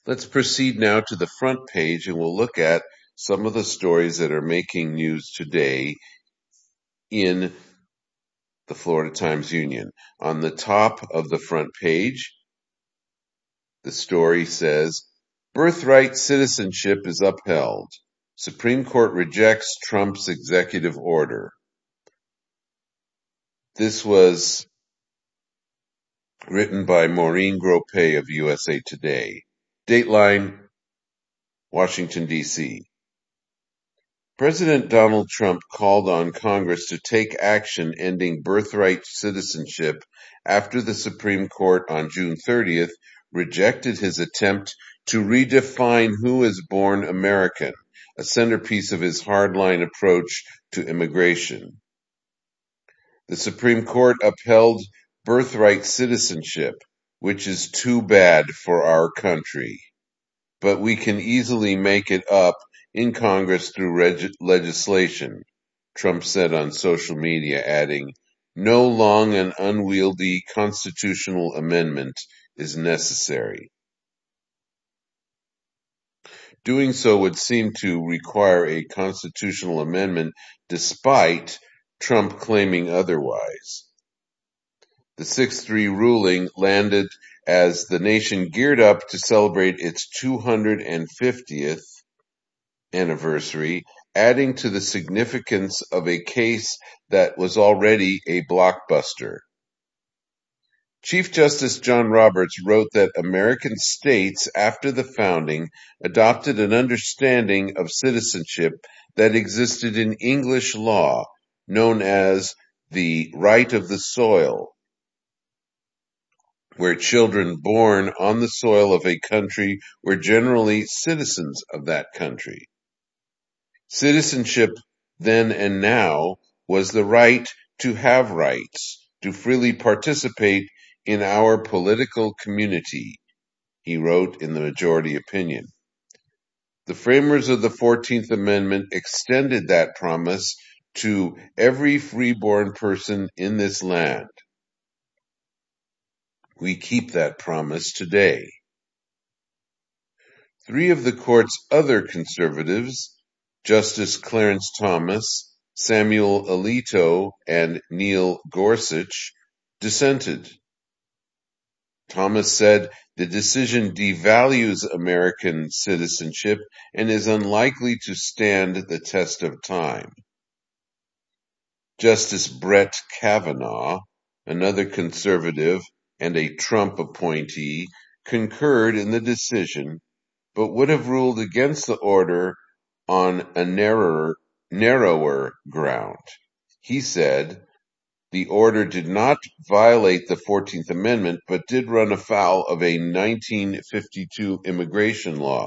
Let's proceed now to the front page and we'll look at some of the stories that are making news today in the Florida Times-Union. On the top of the front page, the story says, "Birthright citizenship is upheld. Supreme Court rejects Trump's executive order." This was written by Maureen Gropé of USA Today. Dateline, Washington, D.C. President Donald Trump called on Congress to take action ending birthright citizenship after the Supreme Court on June 30th rejected his attempt to redefine who is born American, a centerpiece of his hardline approach to immigration. The Supreme Court upheld birthright citizenship, which is too bad for our country. But we can easily make it up in Congress through legislation, Trump said on social media, adding, "No long and unwieldy constitutional amendment is necessary." Doing so would seem to require a constitutional amendment despite Trump claiming otherwise. The 6-3 ruling landed as the nation geared up to celebrate its 250th anniversary, adding to the significance of a case that was already a blockbuster. Chief Justice John Roberts wrote that American states after the founding adopted an understanding of citizenship that existed in English law, known as the right of the soil, where children born on the soil of a country were generally citizens of that country. Citizenship then and now was the right to have rights, to freely participate in our political community, he wrote in the majority opinion. The framers of the 14th Amendment extended that promise to every freeborn person in this land. We keep that promise today. 3 of the court's other conservatives, Justice Clarence Thomas, Samuel Alito, and Neil Gorsuch, dissented. Thomas said the decision devalues American citizenship and is unlikely to stand the test of time. Justice Brett Kavanaugh, another conservative and a Trump appointee, concurred in the decision, but would have ruled against the order on a narrower ground. He said the order did not violate the 14th Amendment, but did run afoul of a 1952 immigration law.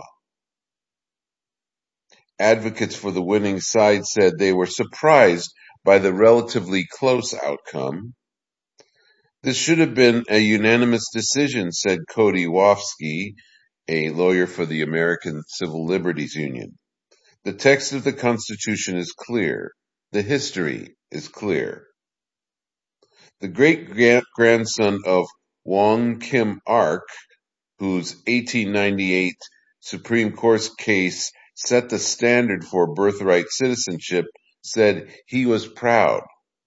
Advocates for the winning side said they were surprised by the relatively close outcome. This should have been a unanimous decision, said Cody Wofsky, a lawyer for the American Civil Liberties Union. The text of the Constitution is clear. The history is clear. The great-grandson of Wong Kim Ark, whose 1898 Supreme Court case set the standard for birthright citizenship, said he was proud.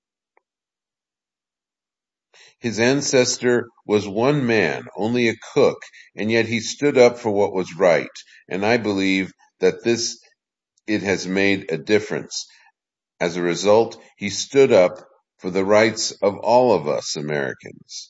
His ancestor was one man, only a cook, and yet he stood up for what was right, and I believe that it has made a difference. As a result, he stood up for the rights of all of us Americans.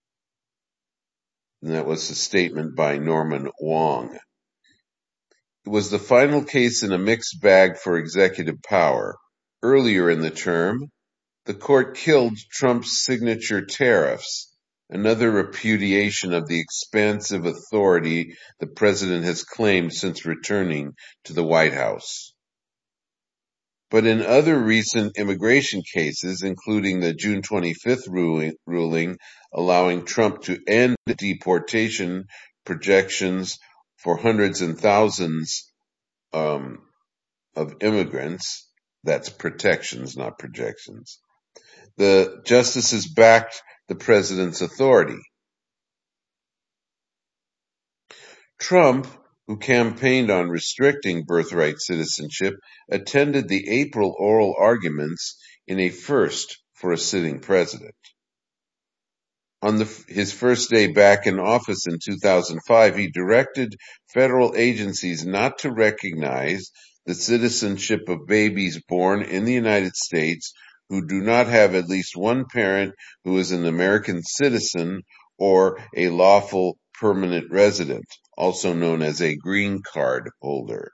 And that was a statement by Norman Wong. It was the final case in a mixed bag for executive power. Earlier in the term, the court killed Trump's signature tariffs, another repudiation of the expansive authority the president has claimed since returning to the White House. But in other recent immigration cases, including the June 25th ruling allowing Trump to end deportation projections for hundreds and thousands of immigrants, that's protections, not projections, the justices backed the president's authority. Trump, who campaigned on restricting birthright citizenship, attended the April oral arguments in a first for a sitting president. On his first day back in office in 2005, he directed federal agencies not to recognize the citizenship of babies born in the United States who do not have at least one parent who is an American citizen or a lawful permanent resident, also known as a green card holder.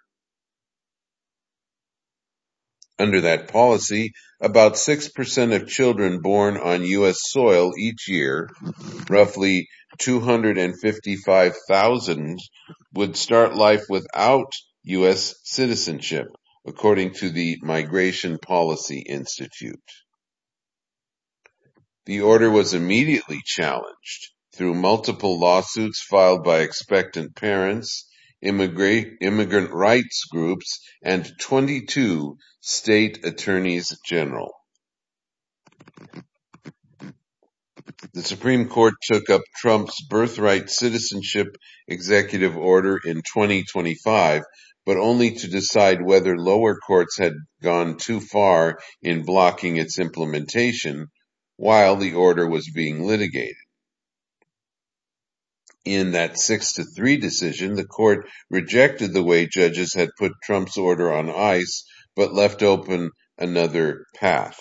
Under that policy, about 6% of children born on U.S. soil each year, roughly 255,000, would start life without U.S. citizenship, according to the Migration Policy Institute. The order was immediately challenged through multiple lawsuits filed by expectant parents, immigrant rights groups, and 22 state attorneys general. The Supreme Court took up Trump's birthright citizenship executive order in 2025, but only to decide whether lower courts had gone too far in blocking its implementation while the order was being litigated. In that 6-3 decision, the court rejected the way judges had put Trump's order on ice, but left open another path.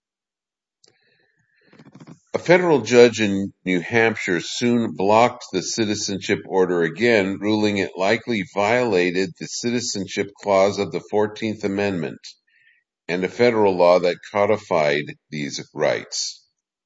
A federal judge in New Hampshire soon blocked the citizenship order again, ruling it likely violated the citizenship clause of the 14th Amendment and a federal law that codified these rights.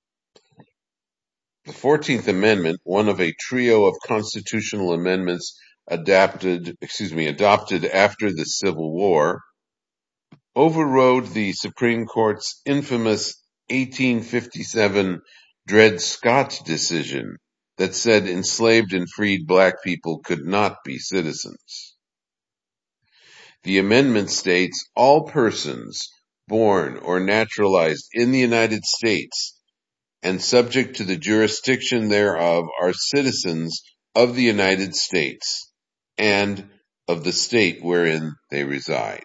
The 14th Amendment, one of a trio of constitutional amendments adopted after the Civil War, overrode the Supreme Court's infamous 1857 Dred Scott decision that said enslaved and freed black people could not be citizens. The amendment states all persons born or naturalized in the United States and subject to the jurisdiction thereof are citizens of the United States and of the state wherein they reside.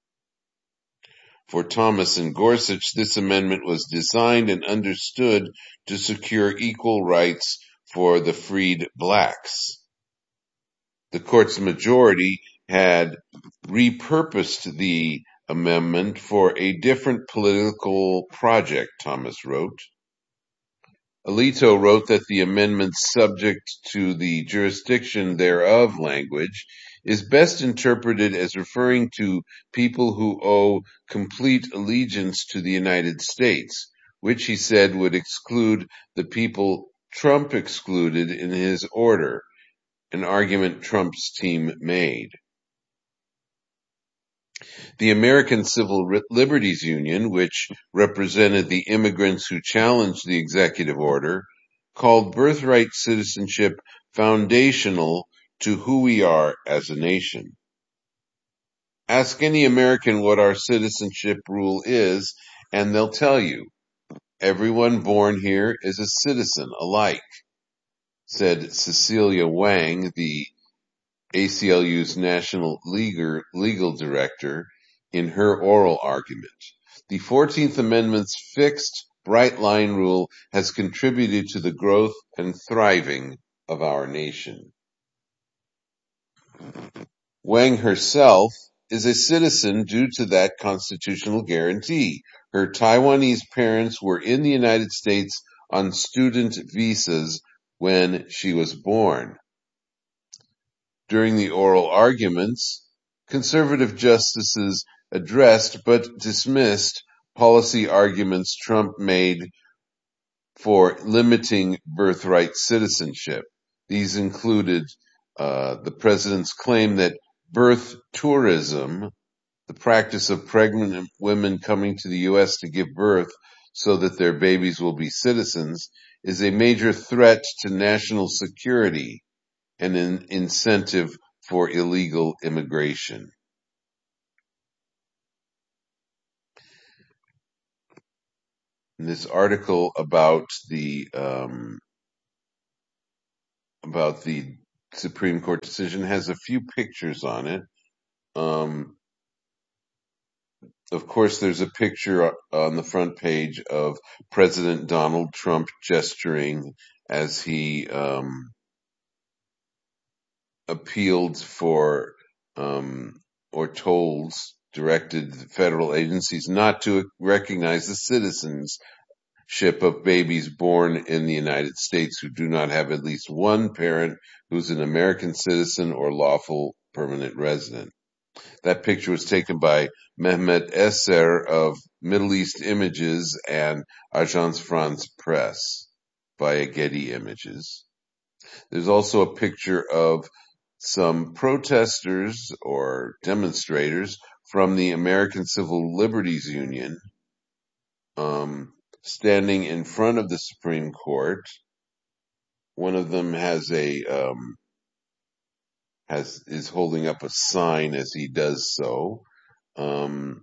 For Thomas and Gorsuch, this amendment was designed and understood to secure equal rights for the freed blacks. The court's majority had repurposed the amendment for a different political project, Thomas wrote. Alito wrote that the amendment's subject to the jurisdiction thereof language is best interpreted as referring to people who owe complete allegiance to the United States, which he said would exclude the people Trump excluded in his order, an argument Trump's team made. The American Civil Liberties Union, which represented the immigrants who challenged the executive order, called birthright citizenship foundational to who we are as a nation. Ask any American what our citizenship rule is, and they'll tell you, everyone born here is a citizen alike, said Cecilia Wang, the ACLU's National Legal Director, in her oral argument. The 14th Amendment's fixed, bright-line rule has contributed to the growth and thriving of our nation. Wang herself is a citizen due to that constitutional guarantee. Her Taiwanese parents were in the United States on student visas when she was born. During the oral arguments, conservative justices addressed but dismissed policy arguments Trump made for limiting birthright citizenship. These included the president's claim that birth tourism, the practice of pregnant women coming to the U.S. to give birth so that their babies will be citizens, is a major threat to national security and an incentive for illegal immigration. In this article about the Supreme Court decision has a few pictures on it. Of course, there's a picture on the front page of President Donald Trump gesturing as he appealed for or directed federal agencies not to recognize the citizenship of babies born in the United States who do not have at least one parent who's an American citizen or lawful permanent resident. That picture was taken by Mehmet Eser of Middle East Images and Agence France Presse via Getty Images. There's also a picture of some protesters or demonstrators from the American Civil Liberties Union standing in front of the Supreme Court. One of them is holding up a sign as he does so. And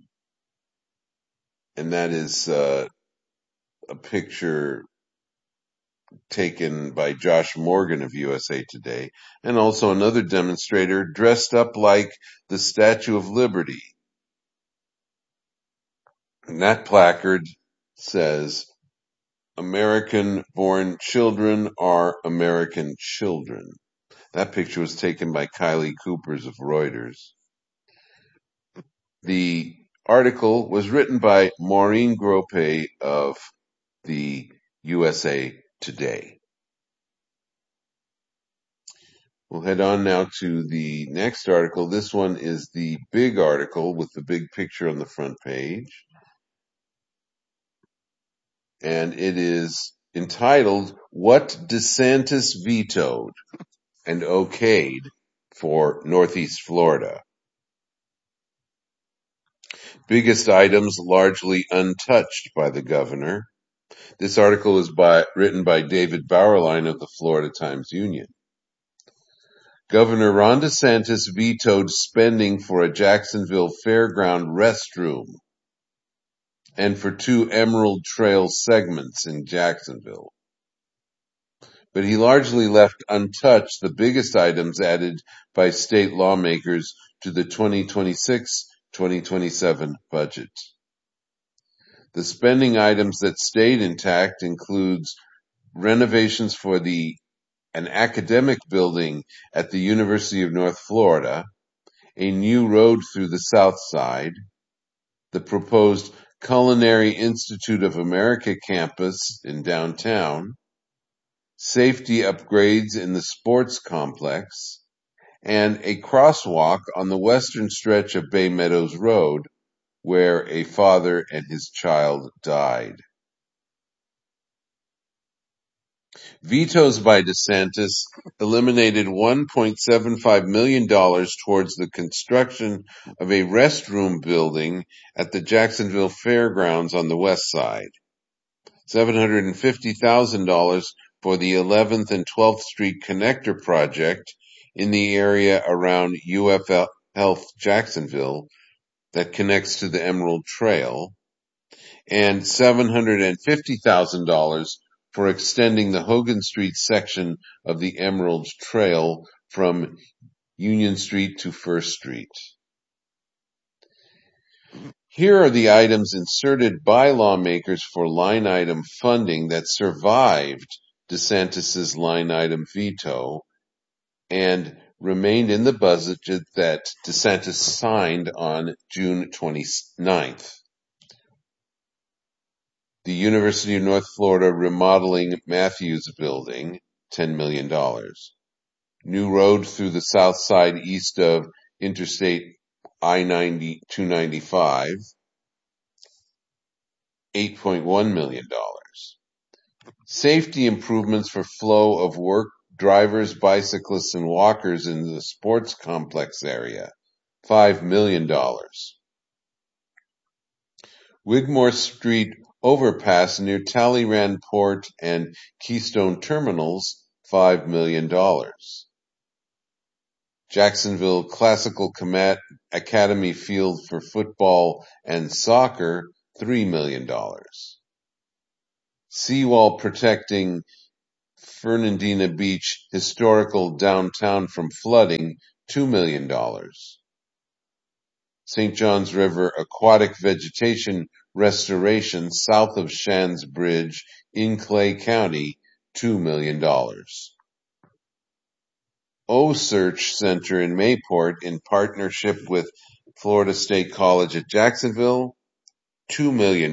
that is a picture taken by Josh Morgan of USA Today, and also another demonstrator dressed up like the Statue of Liberty. And that placard says, American-born children are American children. That picture was taken by Kylie Coopers of Reuters. The article was written by Maureen Gropé of the USA Today. We'll head on now to the next article. This one is the big article with the big picture on the front page. And it is entitled, What DeSantis Vetoed and Okayed for Northeast Florida. Biggest items largely untouched by the governor. This article was written by David Bauerlein of the Florida Times-Union. Governor Ron DeSantis vetoed spending for a Jacksonville fairground restroom and for 2 Emerald Trail segments in Jacksonville. But he largely left untouched the biggest items added by state lawmakers to the 2026-2027 budget. The spending items that stayed intact includes renovations for an academic building at the University of North Florida, a new road through the South Side, the proposed Culinary Institute of America campus in downtown, safety upgrades in the sports complex, and a crosswalk on the western stretch of Bay Meadows Road, where a father and his child died. Vetoes by DeSantis eliminated $1.75 million towards the construction of a restroom building at the Jacksonville Fairgrounds on the west side, $750,000 for the 11th and 12th Street Connector project in the area around UF Health Jacksonville that connects to the Emerald Trail, and $750,000 for extending the Hogan Street section of the Emerald Trail from Union Street to First Street. Here are the items inserted by lawmakers for line item funding that survived DeSantis' line item veto and remained in the budget that DeSantis signed on June 29th. The University of North Florida remodeling Matthews Building, $10 million. New road through the south side east of Interstate I-295, $8.1 million. Safety improvements for flow of work drivers, bicyclists, and walkers in the sports complex area, $5 million. Wigmore Street overpass near Talleyrand Port and Keystone Terminals, $5 million. Jacksonville Classical Academy Field for football and soccer, $3 million. Seawall protecting Fernandina Beach historical downtown from flooding, $2 million. St. Johns River aquatic vegetation restoration south of Shands Bridge in Clay County, $2 million. O-Search Center in Mayport in partnership with Florida State College at Jacksonville, $2 million.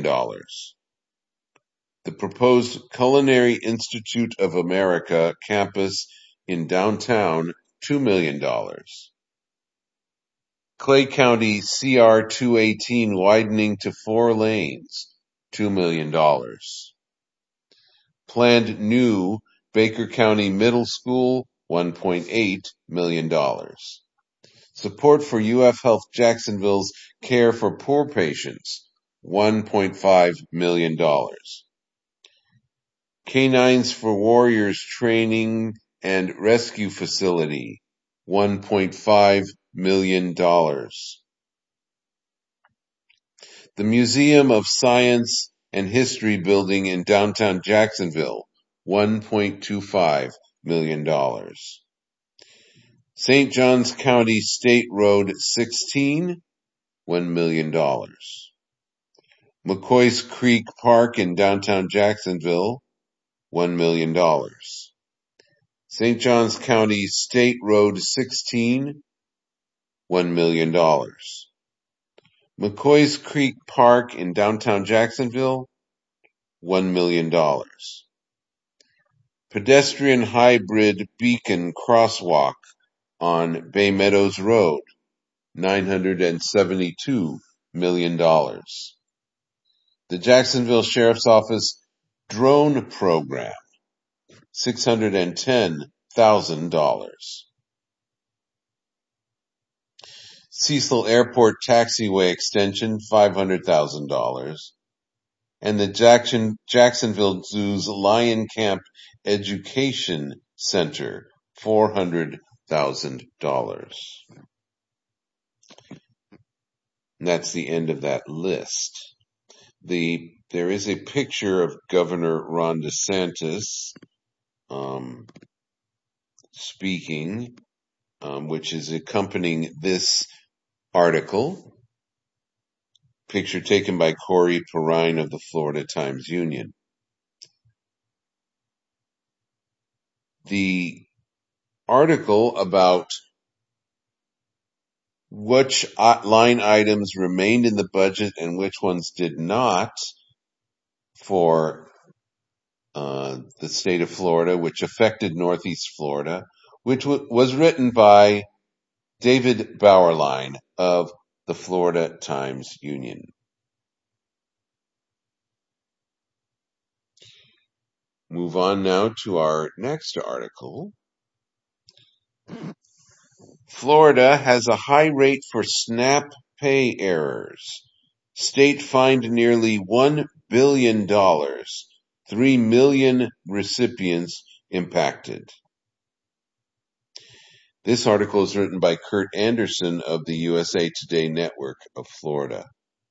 The proposed Culinary Institute of America campus in downtown, $2 million. Clay County CR 218 widening to 4 lanes, $2 million. Planned new Baker County Middle School, $1.8 million. Support for UF Health Jacksonville's Care for Poor Patients, $1.5 million. Canines for Warriors Training and Rescue Facility, $1.5 million. The Museum of Science and History building in downtown Jacksonville, $1.25 million. St. Johns County State Road 16, $1 million. McCoy's Creek Park in downtown Jacksonville, $1 million. St. Johns County State Road 16, $1 million. McCoy's Creek Park in downtown Jacksonville, $1 million. Pedestrian hybrid beacon crosswalk on Bay Meadows Road, $972 million. The Jacksonville Sheriff's Office drone program, $610,000. Cecil Airport taxiway extension, $500,000. And the Jacksonville Zoo's Lion Camp Education Center, $400,000. And that's the end of that list. There is a picture of Governor Ron DeSantis speaking, which is accompanying this article. Picture taken by Corey Perrine of the Florida Times-Union. The article about which line items remained in the budget and which ones did not for the state of Florida, which affected Northeast Florida, which was written by David Bauerlein of the Florida Times-Union. Move on now to our next article. Florida has a high rate for SNAP pay errors. State fined nearly $1 billion, 3 million recipients impacted. This article is written by Kurt Anderson of the USA Today Network of Florida.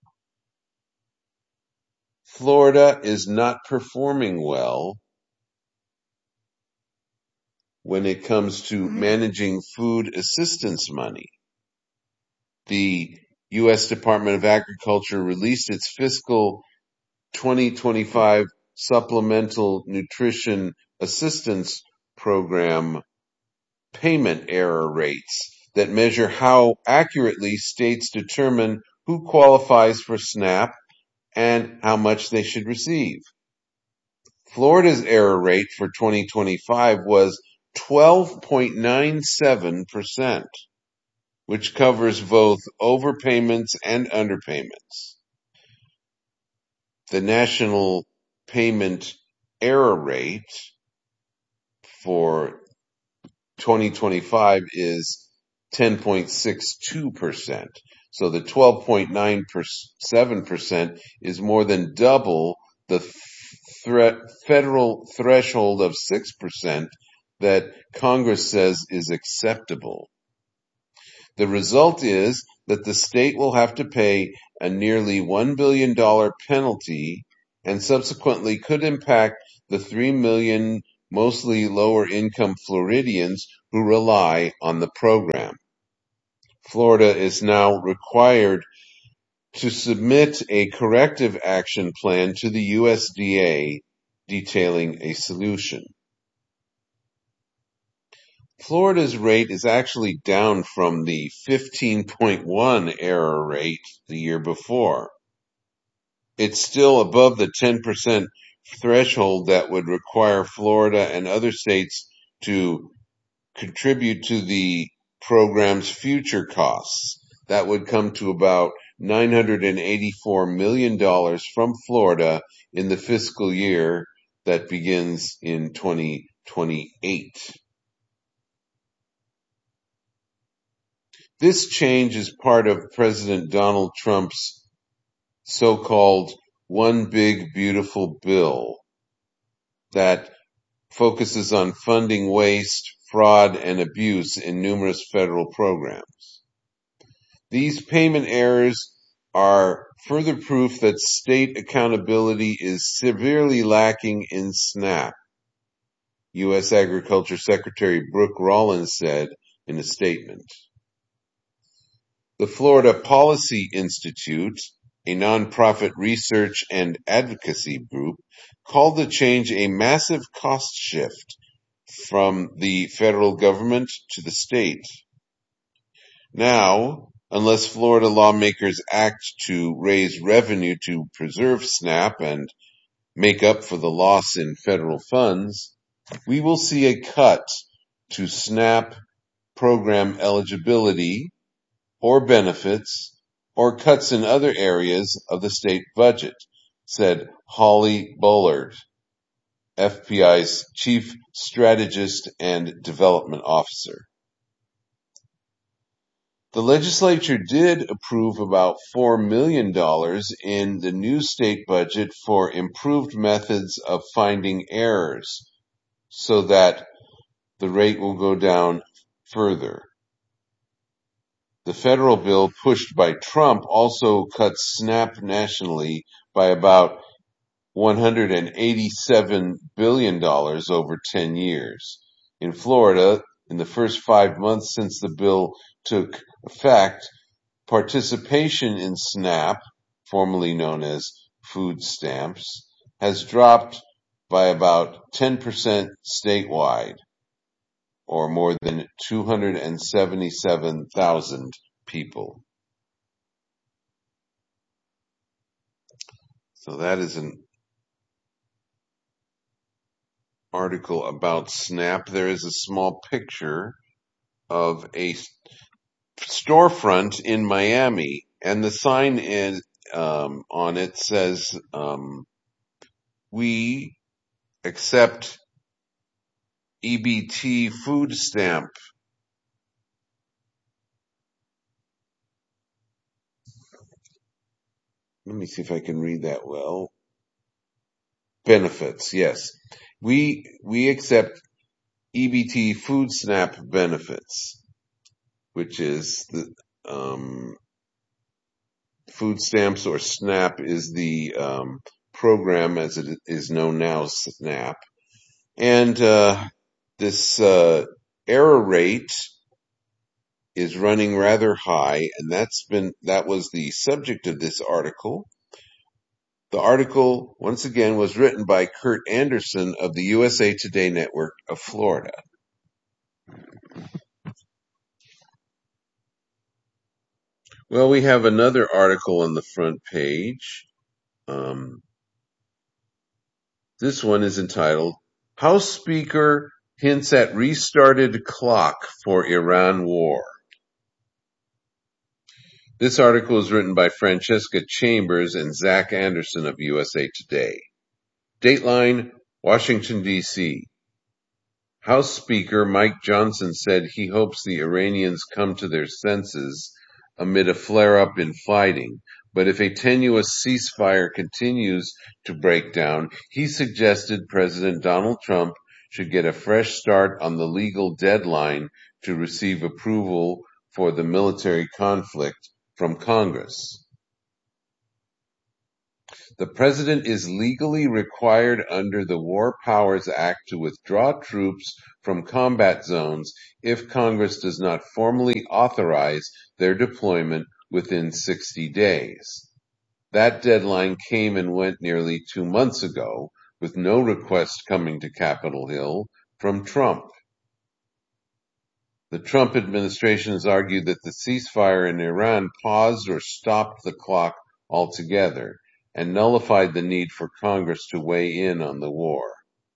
Florida is not performing well when it comes to managing food assistance money. The U.S. Department of Agriculture released its fiscal 2025 Supplemental Nutrition Assistance Program payment error rates that measure how accurately states determine who qualifies for SNAP and how much they should receive. Florida's error rate for 2025 was 12.97%, which covers both overpayments and underpayments. The national payment error rate for 2025 is 10.62%. So the 12.97% is more than double the federal threshold of 6% that Congress says is acceptable. The result is that the state will have to pay a nearly $1 billion penalty and subsequently could impact the 3 million mostly lower-income Floridians who rely on the program. Florida is now required to submit a corrective action plan to the USDA detailing a solution. Florida's rate is actually down from the 15.1 error rate the year before. It's still above the 10% threshold that would require Florida and other states to contribute to the program's future costs. That would come to about $984 million from Florida in the fiscal year that begins in 2028. This change is part of President Donald Trump's so-called One Big Beautiful Bill that focuses on funding waste, fraud, and abuse in numerous federal programs. These payment errors are further proof that state accountability is severely lacking in SNAP, U.S. Agriculture Secretary Brooke Rollins said in a statement. The Florida Policy Institute, a nonprofit research and advocacy group, called the change a massive cost shift from the federal government to the state. Now, unless Florida lawmakers act to raise revenue to preserve SNAP and make up for the loss in federal funds, we will see a cut to SNAP program eligibility or benefits or cuts in other areas of the state budget, said Holly Bullard, FPI's Chief Strategist and Development Officer. The legislature did approve about $4 million in the new state budget for improved methods of finding errors so that the rate will go down further. The federal bill pushed by Trump also cuts SNAP nationally by about $187 billion over 10 years. In Florida, in the first 5 months since the bill took effect, participation in SNAP, formerly known as food stamps, has dropped by about 10% statewide, or more than 277,000 people. So that is an article about SNAP. There is a small picture of a storefront in Miami, and the sign on it says, "We accept EBT food stamp." Let me see if I can read that well. Benefits, yes. We accept EBT food stamp benefits, which is the food stamps, or SNAP is the program as it is known now, SNAP. And this error rate is running rather high, and that was the subject of this article. The article, once again, was written by Kurt Anderson of the USA Today Network of Florida. Well, we have another article on the front page. This one is entitled, "House Speaker Hints at Restarted Clock for Iran War." This article is written by Francesca Chambers and Zach Anderson of USA Today. Dateline, Washington, D.C. House Speaker Mike Johnson said he hopes the Iranians come to their senses amid a flare-up in fighting, but if a tenuous ceasefire continues to break down, he suggested President Donald Trump should get a fresh start on the legal deadline to receive approval for the military conflict from Congress. The president is legally required under the War Powers Act to withdraw troops from combat zones if Congress does not formally authorize their deployment within 60 days. That deadline came and went nearly 2 months ago, with no request coming to Capitol Hill from Trump. The Trump administration has argued that the ceasefire in Iran paused or stopped the clock altogether and nullified the need for Congress to weigh in on the war.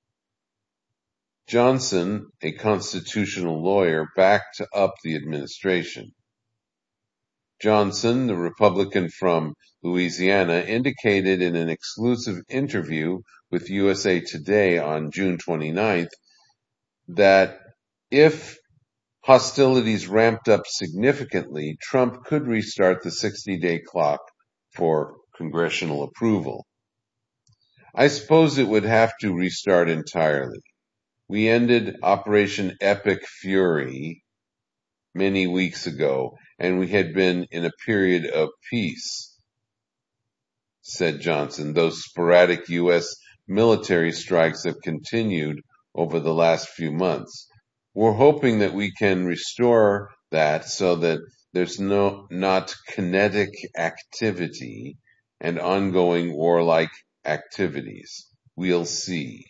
Johnson, a constitutional lawyer, backed up the administration. Johnson, the Republican from Louisiana, indicated in an exclusive interview with USA Today on June 29th that if hostilities ramped up significantly, Trump could restart the 60-day clock for congressional approval. I suppose it would have to restart entirely. We ended Operation Epic Fury many weeks ago, and we had been in a period of peace, said Johnson. Those sporadic U.S. military strikes have continued over the last few months. We're hoping that we can restore that so that there's not kinetic activity and ongoing warlike activities. We'll see.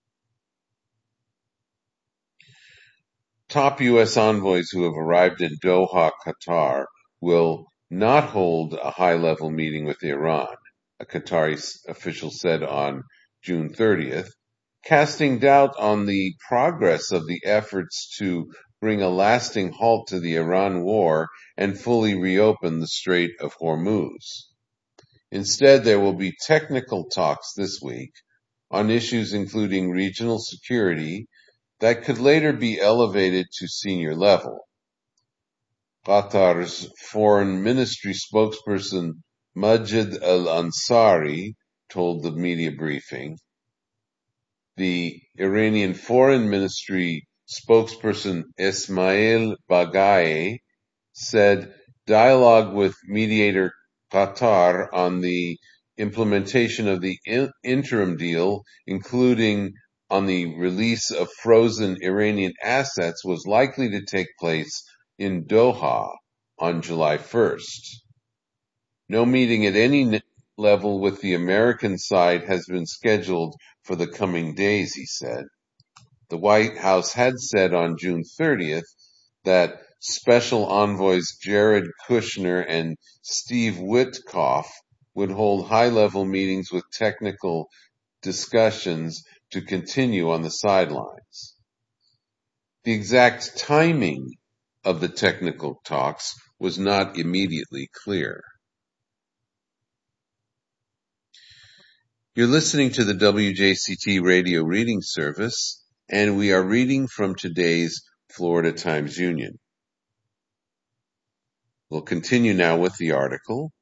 Top U.S. envoys who have arrived in Doha, Qatar, will not hold a high-level meeting with Iran, a Qatari official said on June 30th, casting doubt on the progress of the efforts to bring a lasting halt to the Iran war and fully reopen the Strait of Hormuz. Instead, there will be technical talks this week on issues including regional security that could later be elevated to senior level. Qatar's foreign ministry spokesperson Majid al-Ansari told the media briefing. The Iranian foreign ministry spokesperson Ismail Baghaei said dialogue with mediator Qatar on the implementation of the interim deal, including on the release of frozen Iranian assets, was likely to take place in Doha on July 1st. No meeting at any level with the American side has been scheduled for the coming days, he said. The White House had said on June 30th that Special Envoys Jared Kushner and Steve Witkoff would hold high-level meetings with technical discussions to continue on the sidelines. The exact timing of the technical talks was not immediately clear. You're listening to the WJCT radio reading service, and we are reading from today's Florida Times-Union. We'll continue now with the article.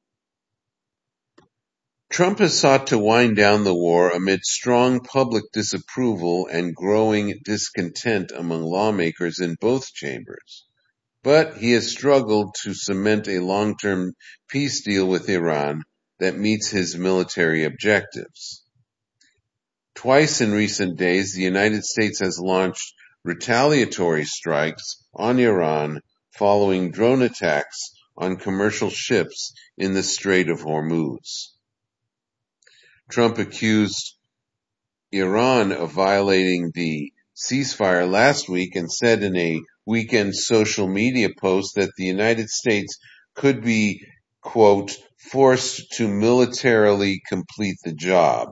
Trump has sought to wind down the war amid strong public disapproval and growing discontent among lawmakers in both chambers. But he has struggled to cement a long-term peace deal with Iran that meets his military objectives. Twice in recent days, the United States has launched retaliatory strikes on Iran following drone attacks on commercial ships in the Strait of Hormuz. Trump accused Iran of violating the ceasefire last week and said in a weekend social media post that the United States could be, quote, forced to militarily complete the job,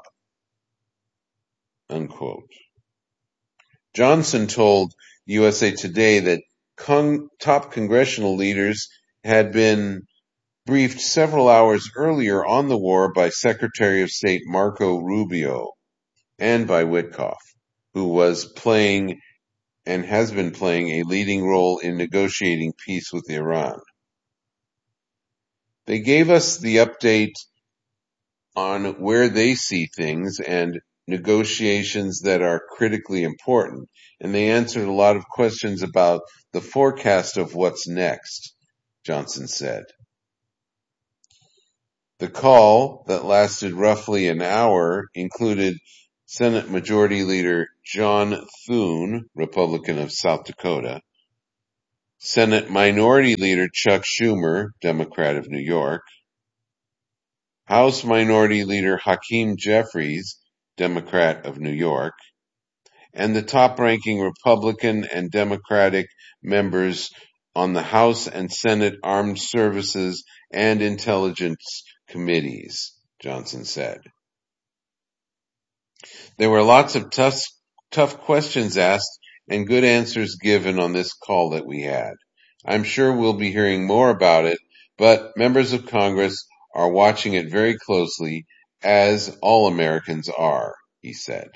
unquote. Johnson told USA Today that top congressional leaders had been briefed several hours earlier on the war by Secretary of State Marco Rubio and by Witkoff, who was playing and has been playing a leading role in negotiating peace with Iran. They gave us the update on where they see things and negotiations that are critically important, and they answered a lot of questions about the forecast of what's next, Johnson said. The call, that lasted roughly an hour, included Senate Majority Leader John Thune, Republican of South Dakota, Senate Minority Leader Chuck Schumer, Democrat of New York, House Minority Leader Hakeem Jeffries, Democrat of New York, and the top-ranking Republican and Democratic members on the House and Senate Armed Services and Intelligence Committees, Johnson said. There were lots of tough questions asked and good answers given on this call that we had. I'm sure we'll be hearing more about it, but members of Congress are watching it very closely, as all Americans are, he said.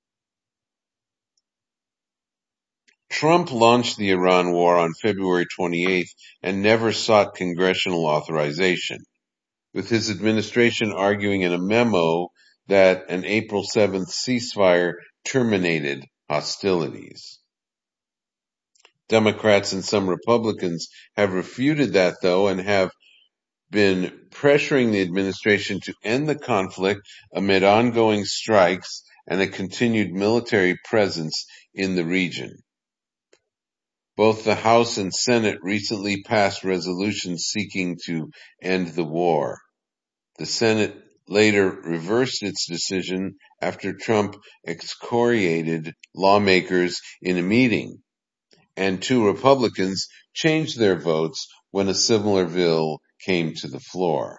Trump launched the Iran war on February 28th and never sought congressional authorization, with his administration arguing in a memo that an April 7th ceasefire terminated hostilities. Democrats and some Republicans have refuted that, though, and have been pressuring the administration to end the conflict amid ongoing strikes and a continued military presence in the region. Both the House and Senate recently passed resolutions seeking to end the war. The Senate later reversed its decision after Trump excoriated lawmakers in a meeting, and 2 Republicans changed their votes when a similar bill came to the floor.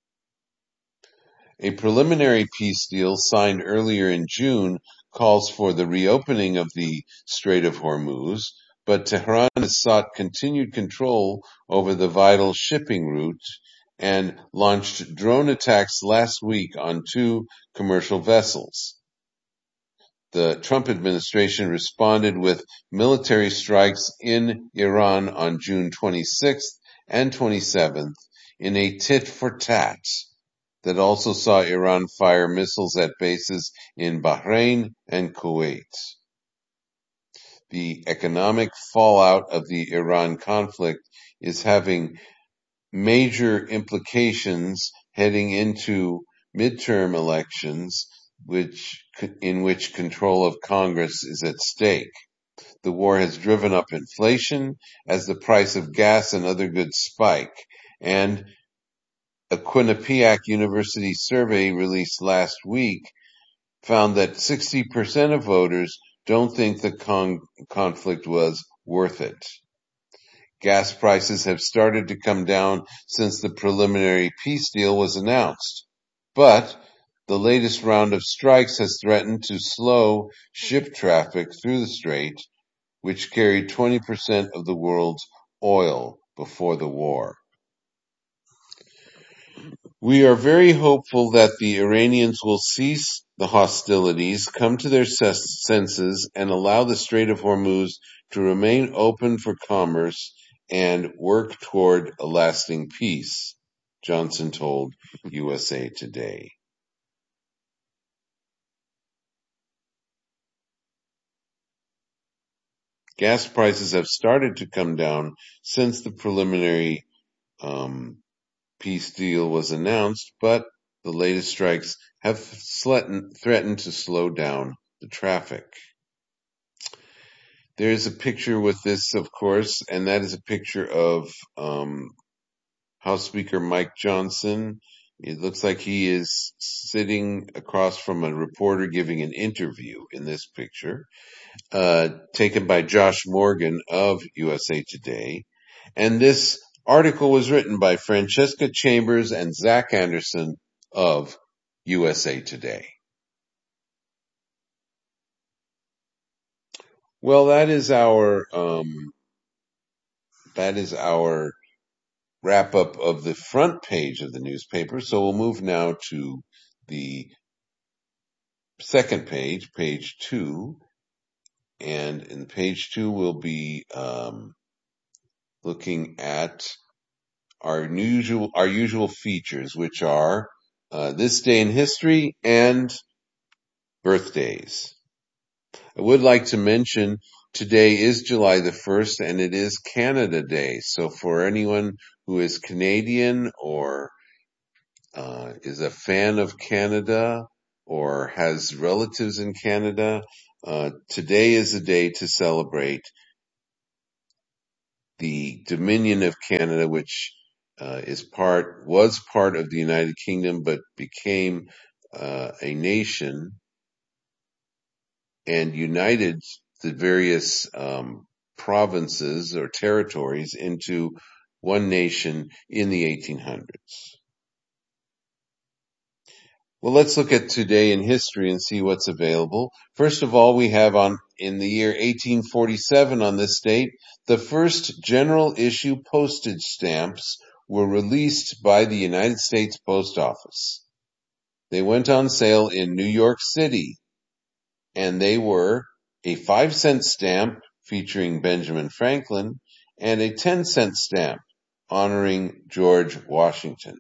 A preliminary peace deal signed earlier in June calls for the reopening of the Strait of Hormuz, but Tehran has sought continued control over the vital shipping route and launched drone attacks last week on 2 commercial vessels. The Trump administration responded with military strikes in Iran on June 26th and 27th in a tit-for-tat that also saw Iran fire missiles at bases in Bahrain and Kuwait. The economic fallout of the Iran conflict is having major implications heading into midterm elections, in which control of Congress is at stake. The war has driven up inflation as the price of gas and other goods spike, and a Quinnipiac University survey released last week found that 60% of voters don't think the conflict was worth it. Gas prices have started to come down since the preliminary peace deal was announced, but the latest round of strikes has threatened to slow ship traffic through the strait, which carried 20% of the world's oil before the war. We are very hopeful that the Iranians will cease the hostilities, come to their senses, and allow the Strait of Hormuz to remain open for commerce and work toward a lasting peace, Johnson told USA Today. Gas prices have started to come down since the preliminary peace deal was announced, but the latest strikes have threatened to slow down the traffic. There's a picture with this, of course, and that is a picture of House Speaker Mike Johnson. It looks like he is sitting across from a reporter giving an interview in this picture, taken by Josh Morgan of USA Today. And this article was written by Francesca Chambers and Zach Anderson of USA Today. Well, that is our wrap up of the front page of the newspaper. So we'll move now to the second page, page 2. And in page 2, we'll be looking at our usual features, which are this day in history and birthdays. I would like to mention today is July the 1st, and it is Canada Day. So for anyone who is Canadian or is a fan of Canada or has relatives in Canada, today is a day to celebrate the Dominion of Canada, which was part of the United Kingdom, but became a nation and united the various provinces or territories into one nation in the 1800s. Well, let's look at today in history and see what's available. First of all, we have in the year 1847 on this date, the first general issue postage stamps were released by the United States Post Office. They went on sale in New York City, and they were a 5-cent stamp featuring Benjamin Franklin and a 10-cent stamp honoring George Washington.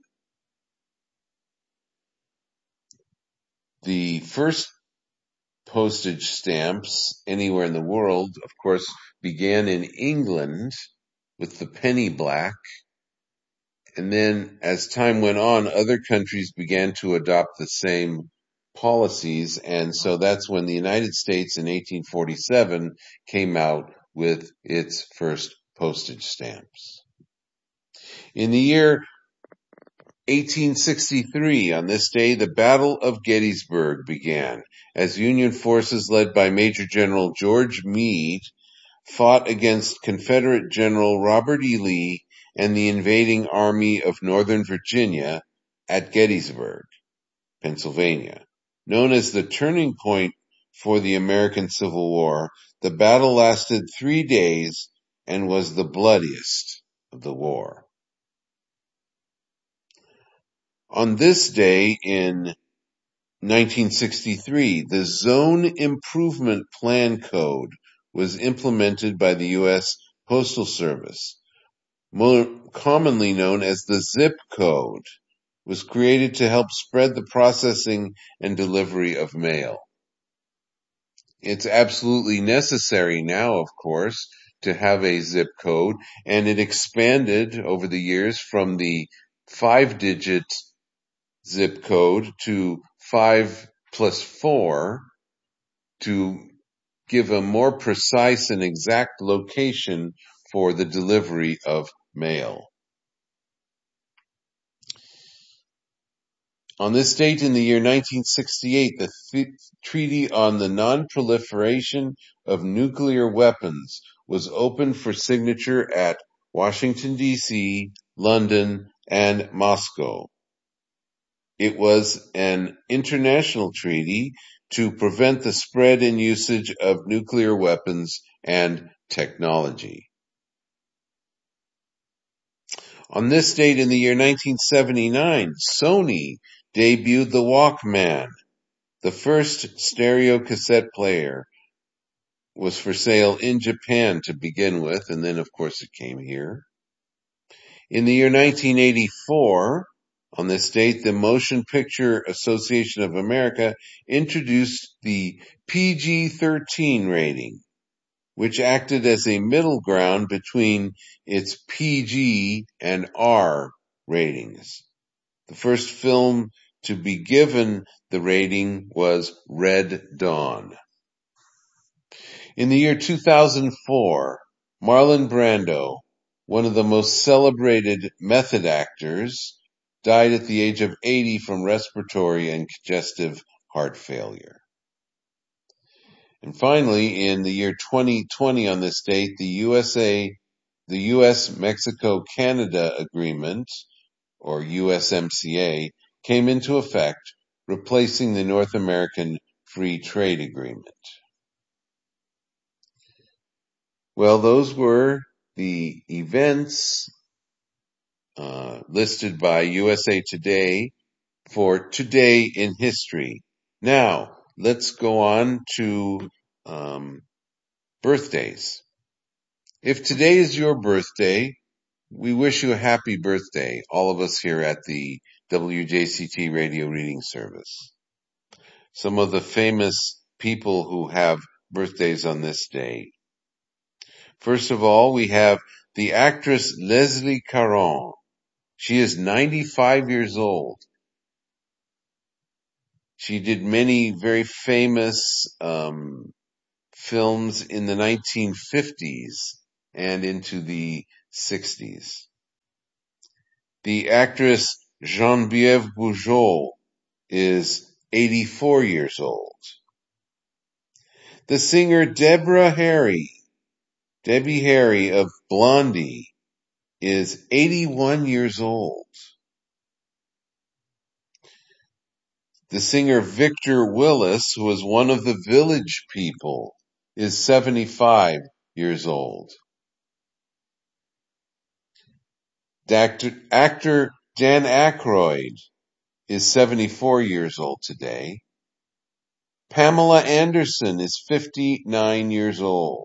The first postage stamps anywhere in the world, of course, began in England with the penny black. And then as time went on, other countries began to adopt the same policies. And so that's when the United States in 1847 came out with its first postage stamps. In the year 1863, on this day, the Battle of Gettysburg began, as Union forces led by Major General George Meade fought against Confederate General Robert E. Lee and the invading Army of Northern Virginia at Gettysburg, Pennsylvania. Known as the turning point for the American Civil War, the battle lasted 3 days and was the bloodiest of the war. On this day in 1963, the Zone Improvement Plan Code was implemented by the U.S. Postal Service, more commonly known as the Zip Code, was created to help spread the processing and delivery of mail. It's absolutely necessary now, of course, to have a zip code, and it expanded over the years from the 5-digit zip code to 5+4 to give a more precise and exact location for the delivery of mail. On this date in the year 1968, the Treaty on the Non-Proliferation of Nuclear Weapons was opened for signature at Washington, D.C., London, and Moscow. It was an international treaty to prevent the spread and usage of nuclear weapons and technology. On this date in the year 1979, Sony debuted the Walkman. The first stereo cassette player was for sale in Japan to begin with, and then of course it came here. In the year 1984, on this date, the Motion Picture Association of America introduced the PG-13 rating, which acted as a middle ground between its PG and R ratings. The first film to be given the rating was Red Dawn. In the year 2004, Marlon Brando, one of the most celebrated method actors, died at the age of 80 from respiratory and congestive heart failure. And finally, in the year 2020 on this date, the US-Mexico-Canada Agreement, or USMCA, came into effect, replacing the North American Free Trade Agreement. Well, those were the events listed by USA Today for Today in History. Now, let's go on to birthdays. If today is your birthday, we wish you a happy birthday, all of us here at the WJCT Radio Reading Service. Some of the famous people who have birthdays on this day. First of all, we have the actress Leslie Caron. She is 95 years old, She did many very famous films in the 1950s and into the 60s. The actress Geneviève Bujold is 84 years old. The singer Debbie Harry of Blondie, is 81 years old. The singer Victor Willis, who was one of the Village People, is 75 years old. Actor Dan Aykroyd is 74 years old today. Pamela Anderson is 59 years old.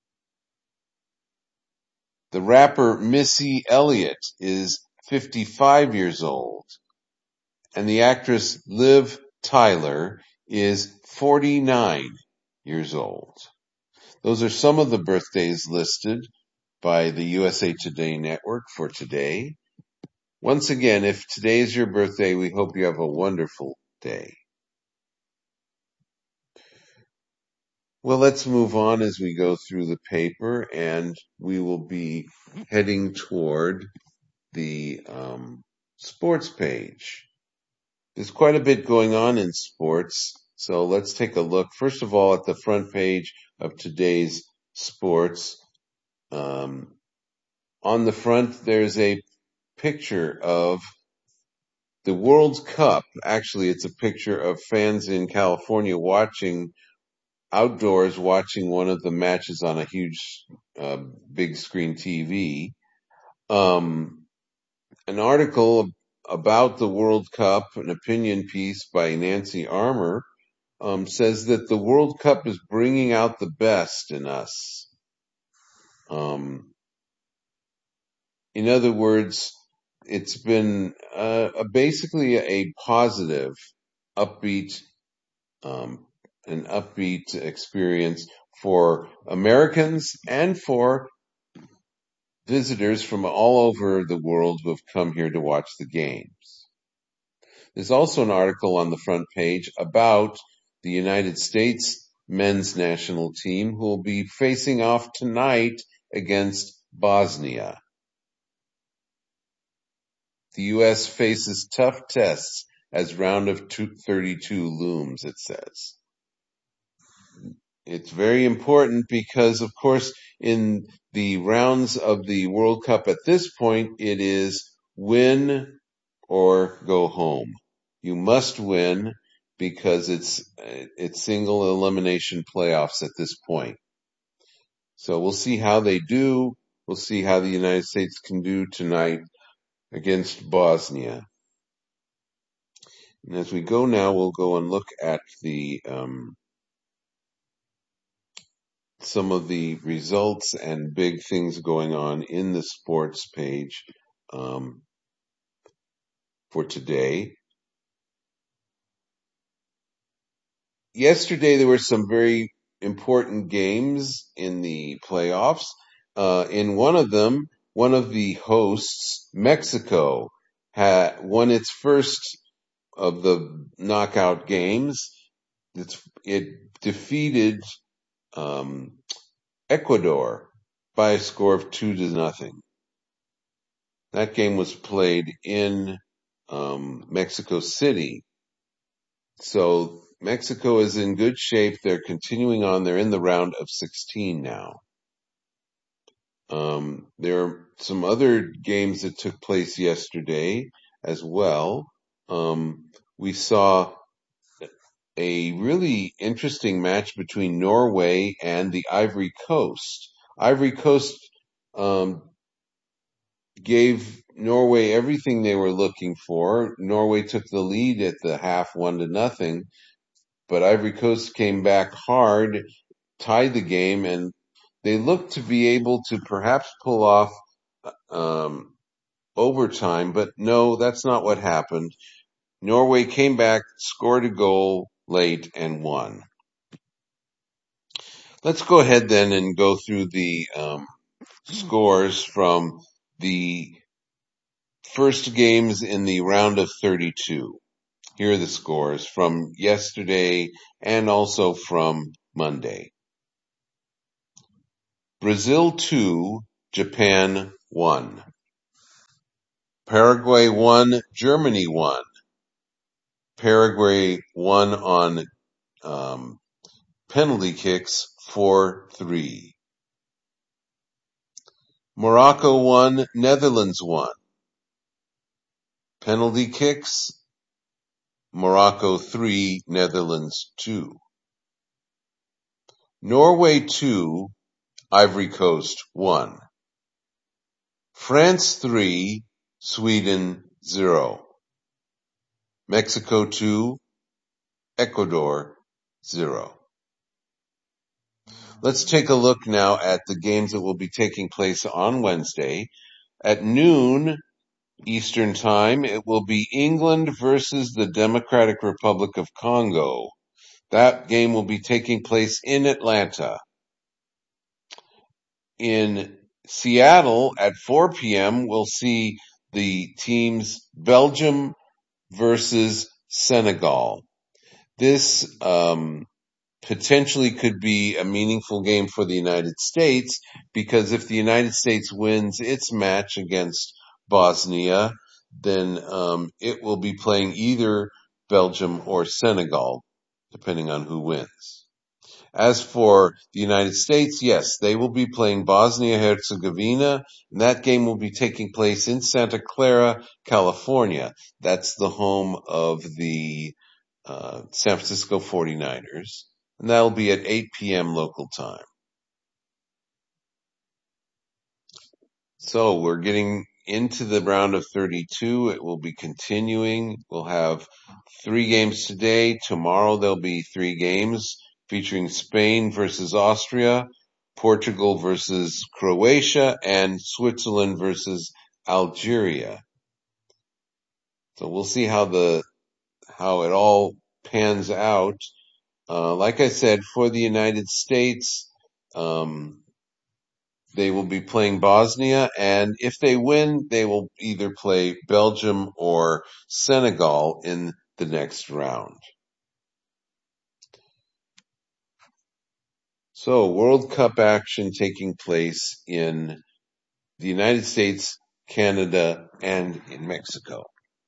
The rapper Missy Elliott is 55 years old. And the actress Liv Tyler is 49 years old. Those are some of the birthdays listed by the USA Today Network for today. Once again, if today is your birthday, we hope you have a wonderful day. Well, let's move on as we go through the paper, and we will be heading toward the sports page. There's quite a bit going on in sports, so let's take a look, first of all, at the front page of today's sports. On the front, there's a picture of the World Cup. Actually, it's a picture of fans in California outdoors watching one of the matches on a huge big screen TV. An article about the World Cup, an opinion piece by Nancy Armour, says that the World Cup is bringing out the best in us. In other words, it's been basically a positive, upbeat, an upbeat experience for Americans and for visitors from all over the world who have come here to watch the games. There's also an article on the front page about the United States men's national team who will be facing off tonight against Bosnia. The U.S. faces tough tests as round of 32 looms, it says. It's very important because, of course, in the rounds of the World Cup at this point, it is win or go home. You must win because it's single elimination playoffs at this point. So we'll see how they do. We'll see how the United States can do tonight against Bosnia. And as we go now, we'll go and look at the some of the results and big things going on in the sports page for today. Yesterday, there were some very important games in the playoffs. In one of them, one of the hosts, Mexico, had won its first of the knockout games. It defeated Ecuador by a score of 2-0. That game was played in Mexico City. So Mexico is in good shape. They're continuing on. They're in the round of 16 now. There are some other games that took place yesterday as well. We saw a really interesting match between Norway and the Ivory Coast. Ivory Coast gave Norway everything they were looking for. Norway took the lead at the half 1-0, but Ivory Coast came back hard, tied the game, and they looked to be able to perhaps pull off overtime, but no, that's not what happened. Norway came back, scored a goal late, and won. Let's go ahead then and go through the scores from the first games in the round of 32. Here are the scores from yesterday and also from Monday. Brazil 2, Japan 1. Paraguay 1, Germany 1. Paraguay won on penalty kicks 4-3. Morocco 1, Netherlands 1. Penalty kicks, Morocco 3, Netherlands 2. Norway 2, Ivory Coast 1. France 3, Sweden 0. Mexico 2, Ecuador 0. Let's take a look now at the games that will be taking place on Wednesday. At noon Eastern Time, it will be England versus the Democratic Republic of Congo. That game will be taking place in Atlanta. In Seattle at 4 p.m., we'll see the teams Belgium versus Senegal. This potentially could be a meaningful game for the United States, because if the United States wins its match against Bosnia, then it will be playing either Belgium or Senegal, depending on who wins. As for the United States, yes, they will be playing Bosnia-Herzegovina, and that game will be taking place in Santa Clara, California. That's the home of the San Francisco 49ers, and that'll be at 8 p.m. local time. So we're getting into the round of 32. It will be continuing. We'll have 3 games today. Tomorrow there'll be 3 games featuring Spain versus Austria, Portugal versus Croatia, and Switzerland versus Algeria. So we'll see how it all pans out. Like I said, for the United States, they will be playing Bosnia, and if they win, they will either play Belgium or Senegal in the next round. So, World Cup action taking place in the United States, Canada, and in Mexico.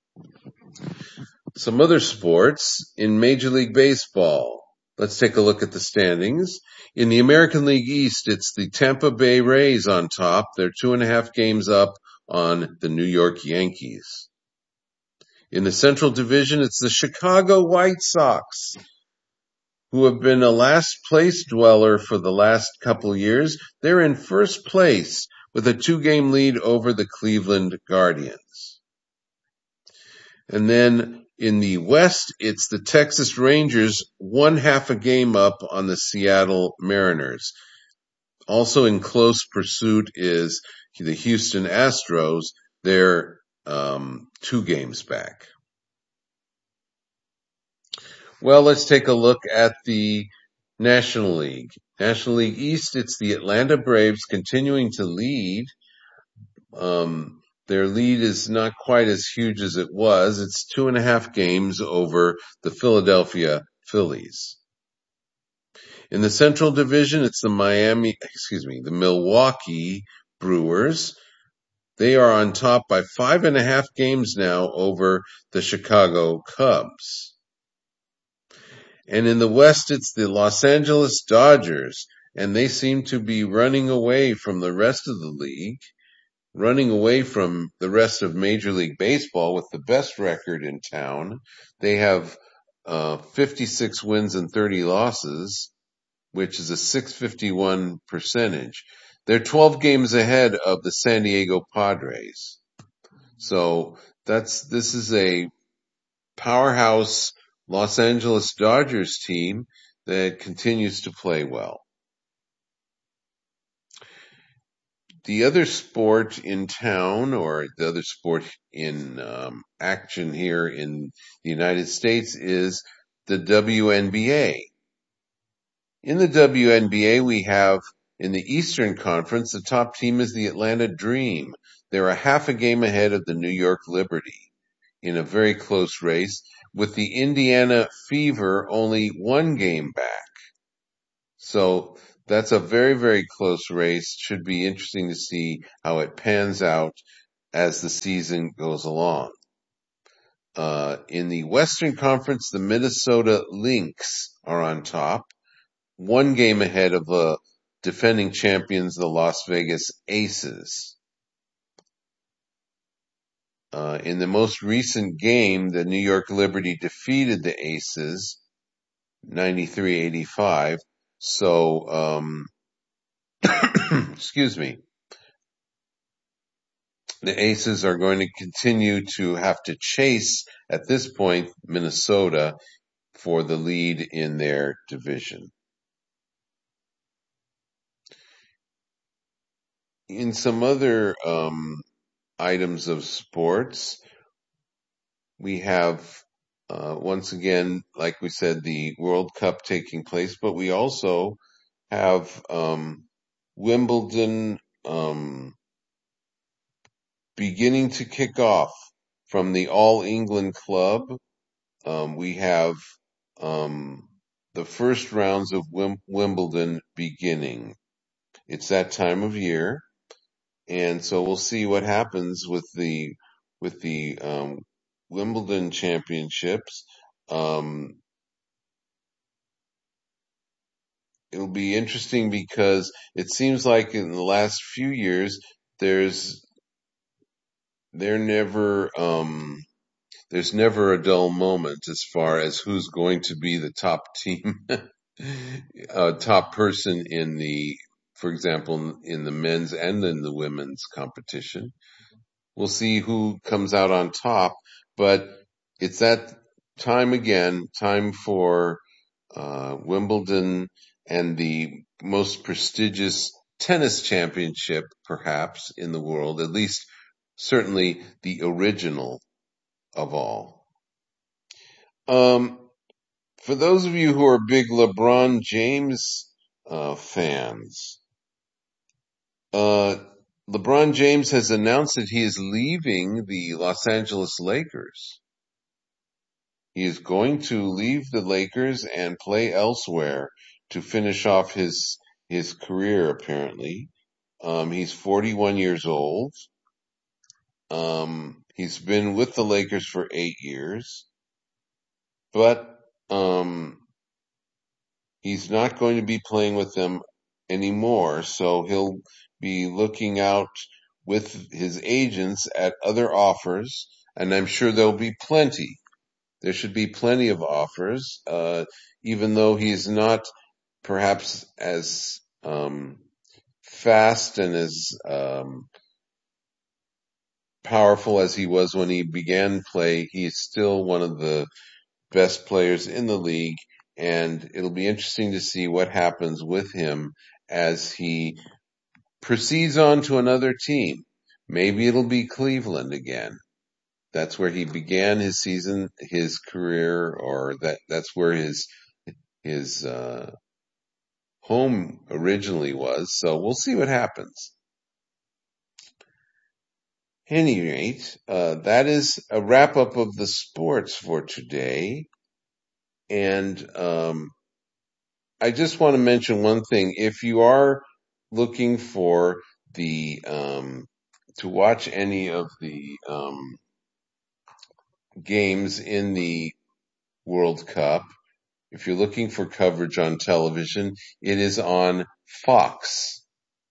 Some other sports in Major League Baseball. Let's take a look at the standings. In the American League East, it's the Tampa Bay Rays on top. They're 2.5 games up on the New York Yankees. In the Central Division, it's the Chicago White Sox, who have been a last place dweller for the last couple years. They're in first place with a 2-game lead over the Cleveland Guardians. And then in the West, it's the Texas Rangers, 1/2 game up on the Seattle Mariners. Also in close pursuit is the Houston Astros. They're 2 games back. Well, let's take a look at the National League. National League East, it's the Atlanta Braves continuing to lead. Their lead is not quite as huge as it was. It's 2.5 games over the Philadelphia Phillies. In the Central Division, it's the Milwaukee Brewers. They are on top by 5.5 games now over the Chicago Cubs. And in the West, it's the Los Angeles Dodgers, and they seem to be running away from the rest of the league, running away from the rest of Major League Baseball with the best record in town. They have 56 wins and 30 losses, which is a .651 percentage. They're 12 games ahead of the San Diego Padres. So this is a powerhouse Los Angeles Dodgers team that continues to play well. The other sport in town, or the other sport in action here in the United States, is the WNBA. In the WNBA, we have in the Eastern Conference, the top team is the Atlanta Dream. They're a 1/2 game ahead of the New York Liberty. in a very close race, with the Indiana Fever only one game back. So that's a very, very close race. Should be interesting to see how it pans out as the season goes along. In the Western Conference, the Minnesota Lynx are on top, one game ahead of the defending champions, the Las Vegas Aces. In the most recent game, the New York Liberty defeated the Aces 93-85. So, excuse me. The Aces are going to continue to have to chase, at this point, Minnesota for the lead in their division. In some other items of sports, we have, once again, like we said, the World Cup taking place, but we also have Wimbledon beginning to kick off from the All England Club. We have the first rounds of Wimbledon beginning. It's that time of year, and so we'll see what happens with the Wimbledon championships. It'll be interesting because it seems like in the last few years there's never a dull moment as far as who's going to be the top team, top person in the, for example, in the men's and in the women's competition. We'll see who comes out on top, but it's that time again, time for Wimbledon and the most prestigious tennis championship, perhaps, in the world, at least certainly the original of all. For those of you who are big LeBron James fans, LeBron James has announced that he is leaving the Los Angeles Lakers. He is going to leave the Lakers and play elsewhere to finish off his career, apparently. He's 41 years old. He's been with the Lakers for 8 years, but he's not going to be playing with them anymore, so he'll be looking out with his agents at other offers, and I'm sure there'll be plenty. There should be plenty of offers, even though he's not perhaps as fast and as powerful as he was when he began play. He's still one of the best players in the league, and it'll be interesting to see what happens with him as he proceeds on to another team. Maybe it'll be Cleveland again. That's where he began his season, his career, or that's where his home originally was. So we'll see what happens. At any rate, that is a wrap up of the sports for today. And I just want to mention one thing. If you are looking for the to watch any of the games in the World Cup, if you're looking for coverage on television, it is on Fox.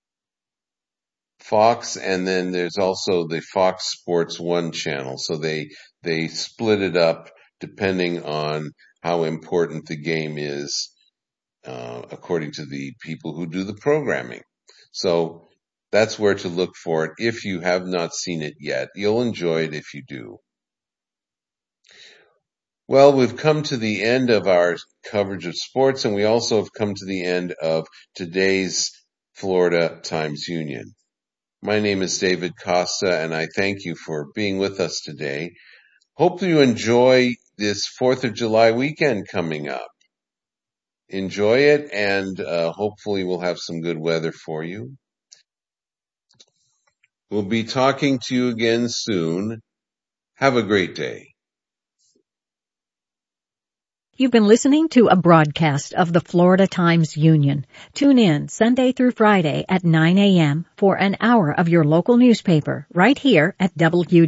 Fox, and then there's also the Fox Sports 1 channel. So they split it up depending on how important the game is, according to the people who do the programming. So that's where to look for it if you have not seen it yet. You'll enjoy it if you do. Well, we've come to the end of our coverage of sports, and we also have come to the end of today's Florida Times-Union. My name is David Costa, and I thank you for being with us today. Hope you enjoy this 4th of July weekend coming up. Enjoy it, and hopefully we'll have some good weather for you. We'll be talking to you again soon. Have a great day. You've been listening to a broadcast of the Florida Times Union. Tune in Sunday through Friday at 9 a.m. for an hour of your local newspaper right here at WDAY.